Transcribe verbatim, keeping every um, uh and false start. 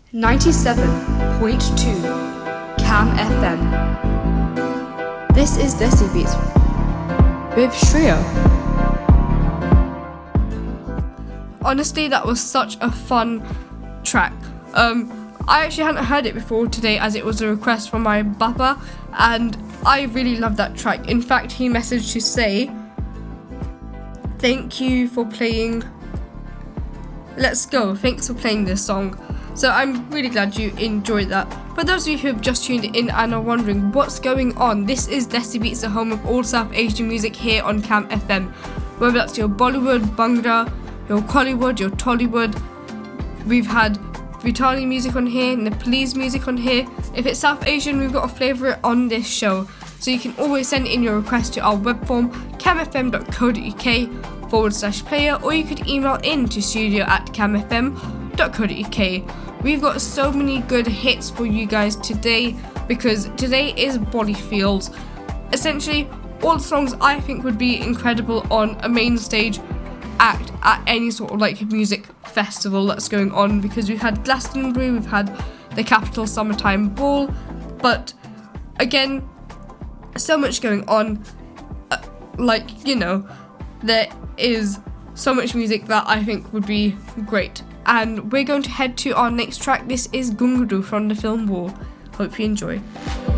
ninety-seven point two Cam F M. This is Desi Beats with Shreya. Honestly, that was such a fun track. Um, I actually hadn't heard it before today as it was a request from my Bappa, and I really love that track. In fact, he messaged to say, thank you for playing Let's Go, thanks for playing this song. So I'm really glad you enjoyed that. For those of you who have just tuned in and are wondering what's going on, this is Desi Beats, the home of all South Asian music here on Cam F M. Whether that's your Bollywood, Bhangra, your Kollywood, your Tollywood, we've had Bhutani music on here, Nepalese music on here. If it's South Asian, we've got a favourite on this show. So you can always send in your request to our web form, camfm.co.uk forward slash player, or you could email in to studio at camfm.co.uk. We've got so many good hits for you guys today because today is Bollyfields. Essentially, all the songs I think would be incredible on a main stage act at any sort of like music festival that's going on, because we've had Glastonbury, we've had the Capital Summertime Ball, but again, so much going on. Uh, like, you know, there is so much music that I think would be great. And we're going to head to our next track. This is Gungudu from the film War. Hope you enjoy.